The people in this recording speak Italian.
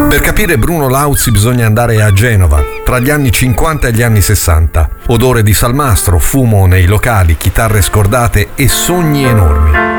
Per capire Bruno Lauzi bisogna andare a Genova, tra gli anni 50 e gli anni 60. Odore di salmastro, fumo nei locali, chitarre scordate e sogni enormi.